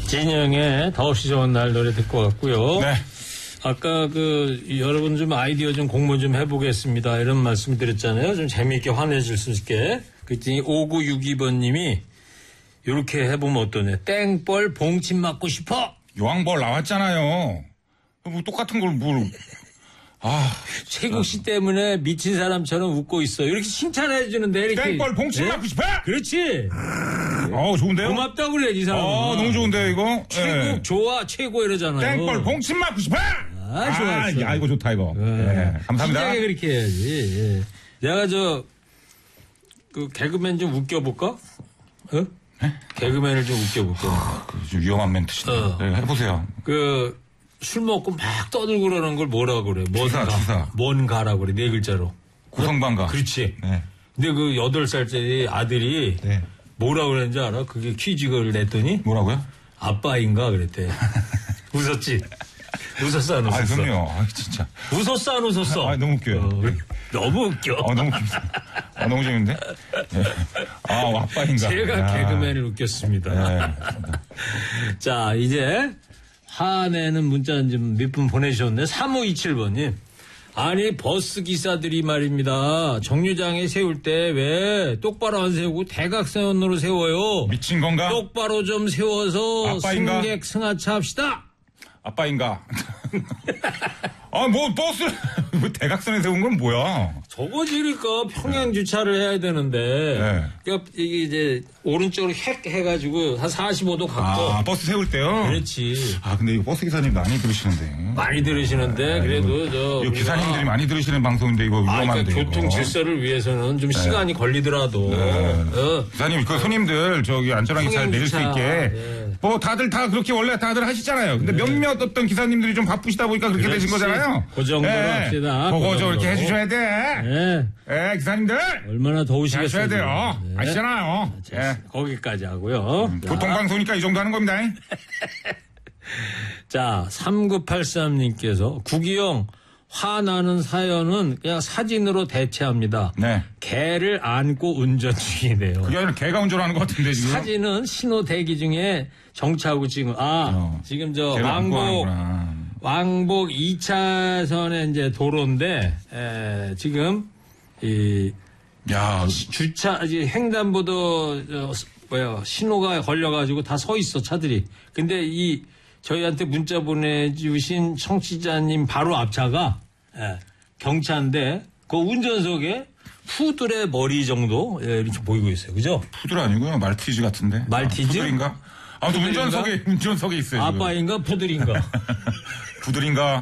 진영의 더없이 좋은 날 노래 듣고 왔고요. 네. 아까 여러분 좀 아이디어 좀 공모 좀 해보겠습니다. 이런 말씀 드렸잖아요. 좀 재미있게 화내실 수 있게. 그랬더니 5962번님이 이렇게 해보면 어떠냐. 땡벌 봉침 맞고 싶어. 여왕벌 나왔잖아요. 뭐 똑같은 걸 뭘. 최국 씨 때문에 미친 사람처럼 웃고 있어. 이렇게 칭찬해 주는데 이렇게. 땡벌 봉침 네? 맞고 싶어? 그렇지. 좋은데요? 고맙다고 그래 이 사람. 너무 좋은데 이거. 최국 좋아 최고 이러잖아요. 땡벌 봉침 맞고 싶어? 좋았어. 이거 좋다 이거. 감사합니다. 진작에 그렇게 해야지. 내가 개그맨 좀 웃겨볼까? 개그맨을 좀 웃겨볼까? 좀 위험한 멘트시다. 네, 해보세요. 술 먹고 막 떠들고 그러는 걸 뭐라 그래? 주사. 뭔가라고 그래, 네 글자로. 구성방가. 그렇지. 네. 근데 8살짜리 아들이 네. 뭐라 그랬는지 알아? 그게 퀴즈를 냈더니 뭐라고요? 아빠인가 그랬대. 웃었지? 웃었어, 안 웃었어? 그럼요. 진짜. 웃었어, 안 웃었어? 너무 웃겨요. 너무 웃겨. 너무 웃겨. 너무 재밌는데? 네. 아빠인가. 제가 개그맨을 웃겼습니다. 네. 자, 이제 화내는 문자 좀 몇 분 보내주셨네. 3527번님. 아니 버스 기사들이 말입니다. 정류장에 세울 때 왜 똑바로 안 세우고 대각선으로 세워요. 미친 건가? 똑바로 좀 세워서 아빠인가? 승객 승하차 합시다. 아빠인가? 버스를 대각선에 세운 건 뭐야? 저거지니까 평행 주차를 해야 되는데. 그러니까 이게 이제 오른쪽으로 해가지고 한 45도 갖고. 버스 세울 때요? 그렇지. 근데 이거 버스 기사님 많이 들으시는데. 많이 들으시는데 그래도 이거 기사님들이 많이 들으시는 방송인데 이거 위험한데. 교통 질서를 위해서는 좀 시간이 걸리더라도. 기사님 손님들 안전하게 잘 내릴 수 있게. 다들 다 그렇게 원래 다들 하시잖아요. 근데 몇몇 어떤 기사님들이 좀 바쁘시다 보니까 그렇게 되신 거잖아요. 그 정도로 합시다. 그거 이렇게 해주셔야 돼. 기사님들. 얼마나 더우시겠어요. 하셔야 돼요. 아시잖아요. 거기까지 하고요. 교통방송이니까 이 정도 하는 겁니다. 자, 3983님께서 구기영 화나는 사연은 그냥 사진으로 대체합니다. 네. 개를 안고 운전 중이네요. 그게 아니라 개가 운전하는 것 같은데 지금. 사진은 신호 대기 중에 정차하고 지금 지금 왕복 2차선의 이제 도로인데 지금 주차 횡단보도 신호가 걸려가지고 다 서 있어 차들이. 근데 저희한테 문자 보내주신 청취자님 바로 앞차가 경차인데 그 운전석에 푸들의 머리 정도 이렇게 보이고 있어요. 그죠? 푸들 아니고요. 말티즈 같은데. 말티즈? 푸들인가? 아무튼 운전석에 있어요. 아빠인가 푸들인가? 푸들인가?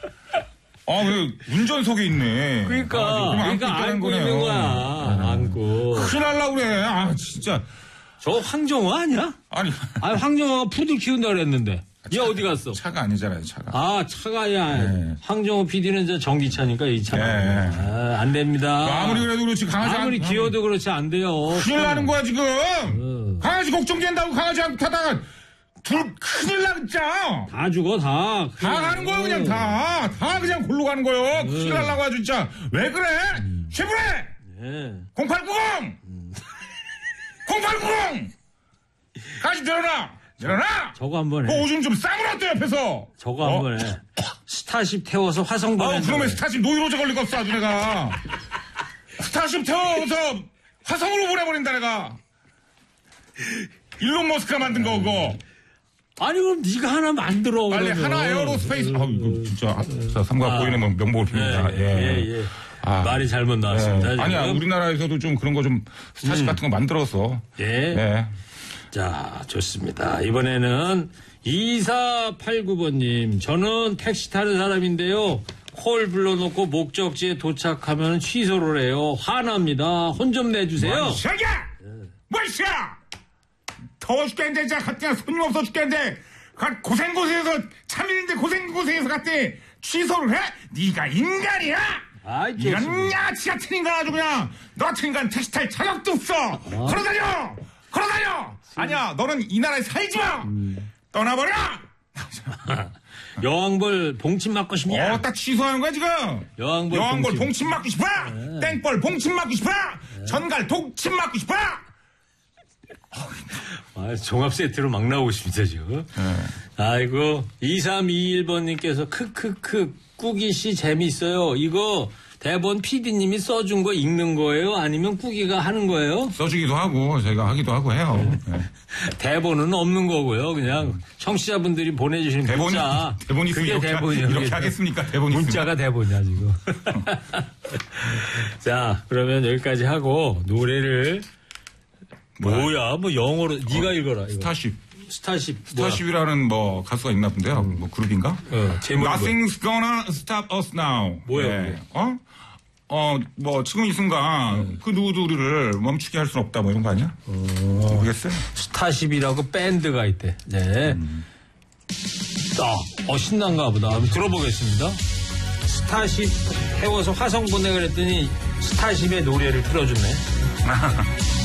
운전석에 있네. 그러니까 안고 있는 거야. 안고. 큰일 날라고 그래. 진짜. 저 황정호 아니야? 황정호가 푸들 키운다 그랬는데. 얘 어디 갔어? 차가 아니잖아요, 차가. 차가야. 네. 황정호 PD는 전기차니까 이 차가. 안 됩니다. 아무리 그래도 그렇지, 강아지 아무리 귀여워도 그렇지, 안 돼요. 큰일 나는 거야, 지금. 강아지 걱정된다고 강아지 안 타다가 큰일 나, 진짜. 다 죽어, 다. 다 가는 거요, 그냥 다. 다 그냥 골로 가는 거요. 큰일 날라고 아주, 진짜. 왜 그래? 쉐보레! 0890! 0890! 강아지 내려놔! 저거 한번 해. 오줌 좀 싸구려 또 옆에서. 저거 한번 해. 스타쉽 태워서 화성 보낸다. 그러면 스타쉽 노이로제 걸리겠어 아주 내가. 스타쉽 태워서 화성으로 보내버린다 내가. 일론 머스크가 만든 거 그거. 그럼 네가 하나 만들어. 빨리 그러면. 하나 에어로스페이스. 이거 진짜 삼각 보이는 명복을 빕니다. 말이 잘못 나왔습니다. 아니야 우리나라에서도 좀 그런 거 좀 스타쉽 같은 거 만들어서. 자, 좋습니다. 이번에는 2489번님. 저는 택시 타는 사람인데요. 콜 불러놓고 목적지에 도착하면 취소를 해요. 화납니다. 혼 좀 내주세요. 뭔 새끼야! 뭔 새끼야! 더워 죽겠는데, 진짜, 갔더니 손님 없어 죽겠는데, 고생고생해서, 참일인데 고생고생해서 갔더니, 취소를 해? 네가 인간이야? 이런 야치 같은 인간 아주 그냥, 너 같은 인간 택시 탈 자격도 없어! 걸어다녀! 아니야, 너는 이 나라에 살지 마! 떠나버려! 여왕벌 봉침 맞고 싶냐? 딱 취소하는 거야, 지금! 여왕벌 봉침 맞고 싶어! 땡벌 봉침 맞고 싶어! 전갈 독침 맞고 싶어! 아, 종합 세트로 막 나오고 싶습니다, 지금. 네. 아이고, 2321번님께서 크크크, 꾸기씨 재밌어요. 이거 대본 PD님이 써준 거 읽는 거예요? 아니면 꾸기가 하는 거예요? 써주기도 하고, 저희가 하기도 하고 해요. 네. 대본은 없는 거고요. 그냥 청취자분들이 보내주신 문자. 대본이 있으면 그게 대본이에요. 이렇게 하겠습니까? 대본이 문자가 대본이야, 지금. 자, 그러면 여기까지 하고, 노래를. 뭐야, 뭐 영어로, 네가 읽어라. 이거. 스타쉽. 스타쉽이라는 뭐 가수가 있나 본데요. 뭐 그룹인가? 제목이 Nothing's gonna stop us now. 뭐야, 네. 뭐 지금 이 순간 그 누구도 우리를 멈추게 할 수는 없다. 뭐 이런 거 아니야? 모르겠어요. 스타쉽이라고 밴드가 있대. 네. 신난가 보다. 한번 들어보겠습니다. 스타쉽 태워서 화성 보내 그랬더니 스타쉽의 노래를 틀어줬네.